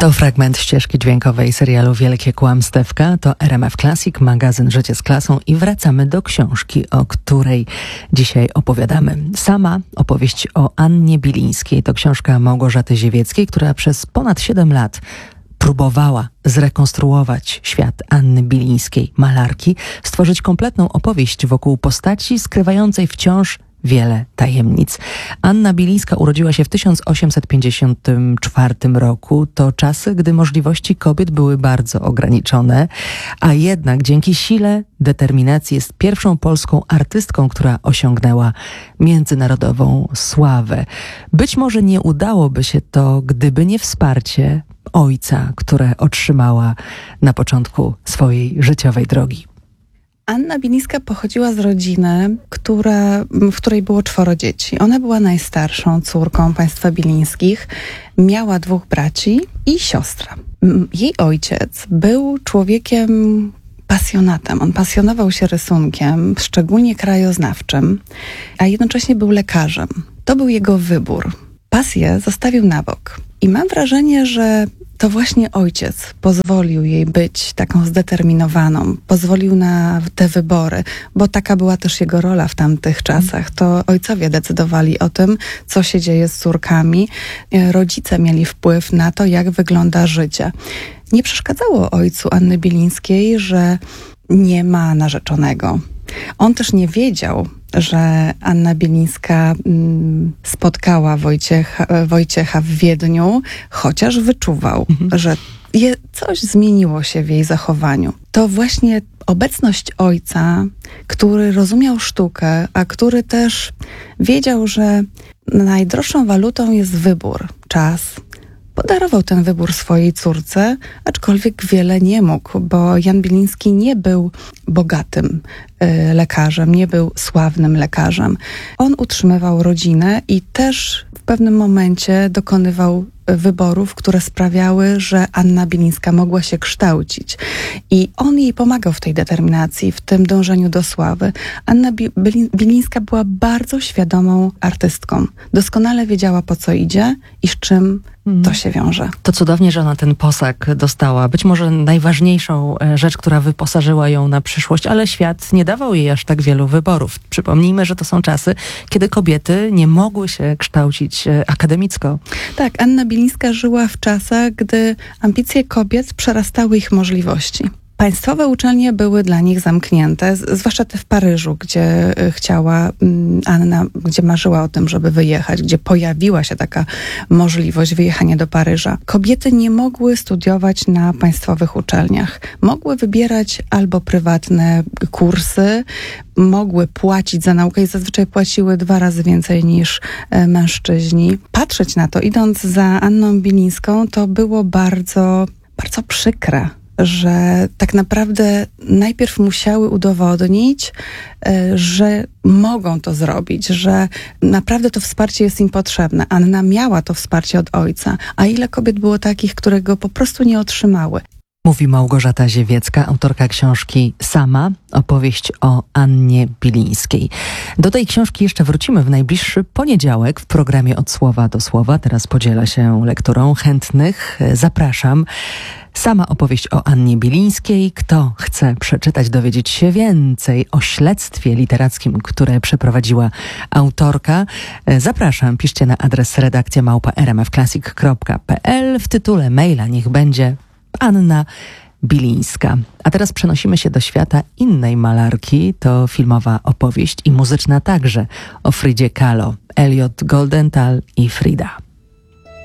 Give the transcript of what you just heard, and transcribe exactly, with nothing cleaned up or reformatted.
To fragment ścieżki dźwiękowej serialu Wielkie Kłamstewka. To R M F Classic, magazyn Życie z klasą i wracamy do książki, o której dzisiaj opowiadamy. Sama opowieść o Annie Bilińskiej to książka Małgorzaty Ziewieckiej, która przez ponad siedem lat próbowała zrekonstruować świat Anny Bilińskiej, malarki, stworzyć kompletną opowieść wokół postaci skrywającej wciąż wiele tajemnic. Anna Bilińska urodziła się w tysiąc osiemset pięćdziesiątym czwartym roku. To czasy, gdy możliwości kobiet były bardzo ograniczone, a jednak dzięki sile determinacji jest pierwszą polską artystką, która osiągnęła międzynarodową sławę. Być może nie udałoby się to, gdyby nie wsparcie ojca, które otrzymała na początku swojej życiowej drogi. Anna Bilińska pochodziła z rodziny, która, w której było czworo dzieci. Ona była najstarszą córką państwa Bilińskich, miała dwóch braci i siostrę. Jej ojciec był człowiekiem pasjonatem. On pasjonował się rysunkiem, szczególnie krajoznawczym, a jednocześnie był lekarzem. To był jego wybór. Pasję zostawił na bok. I mam wrażenie, że to właśnie ojciec pozwolił jej być taką zdeterminowaną, pozwolił na te wybory, bo taka była też jego rola w tamtych czasach. To ojcowie decydowali o tym, co się dzieje z córkami. Rodzice mieli wpływ na to, jak wygląda życie. Nie przeszkadzało ojcu Anny Bilińskiej, że nie ma narzeczonego. On też nie wiedział, że Anna Bilińska mm, spotkała Wojciecha, Wojciecha w Wiedniu, chociaż wyczuwał, mhm. że je, coś zmieniło się w jej zachowaniu. To właśnie obecność ojca, który rozumiał sztukę, a który też wiedział, że najdroższą walutą jest wybór, czas. Podarował ten wybór swojej córce, aczkolwiek wiele nie mógł, bo Jan Biliński nie był bogatym y, lekarzem, nie był sławnym lekarzem. On utrzymywał rodzinę i też w pewnym momencie dokonywał wyborów, które sprawiały, że Anna Bilińska mogła się kształcić. I on jej pomagał w tej determinacji, w tym dążeniu do sławy. Anna Bilińska była bardzo świadomą artystką. Doskonale wiedziała, po co idzie i z czym to się wiąże. To cudownie, że ona ten posag dostała. Być może najważniejszą rzecz, która wyposażyła ją na przyszłość, ale świat nie dawał jej aż tak wielu wyborów. Przypomnijmy, że to są czasy, kiedy kobiety nie mogły się kształcić akademicko. Tak, Anna Bilińska żyła w czasach, gdy ambicje kobiet przerastały ich możliwości. Państwowe uczelnie były dla nich zamknięte, zwłaszcza te w Paryżu, gdzie chciała Anna, gdzie marzyła o tym, żeby wyjechać, gdzie pojawiła się taka możliwość wyjechania do Paryża. Kobiety nie mogły studiować na państwowych uczelniach. Mogły wybierać albo prywatne kursy, mogły płacić za naukę i zazwyczaj płaciły dwa razy więcej niż mężczyźni. Patrzeć na to, idąc za Anną Bilińską, to było bardzo, bardzo przykre, że tak naprawdę najpierw musiały udowodnić, że mogą to zrobić, że naprawdę to wsparcie jest im potrzebne. Anna miała to wsparcie od ojca, a ile kobiet było takich, które go po prostu nie otrzymały. Mówi Małgorzata Ziewiecka, autorka książki Sama, opowieść o Annie Bilińskiej. Do tej książki jeszcze wrócimy w najbliższy poniedziałek w programie Od Słowa do Słowa. Teraz podzielę się lekturą chętnych. Zapraszam. Sama opowieść o Annie Bilińskiej. Kto chce przeczytać, dowiedzieć się więcej o śledztwie literackim, które przeprowadziła autorka, zapraszam. Piszcie na adres redakcja małpa r m f classic kropka p l. W tytule maila niech będzie Anna Bilińska. A teraz przenosimy się do świata innej malarki. To filmowa opowieść i muzyczna także o Fridzie Kahlo, Elliot Goldenthal i Frida.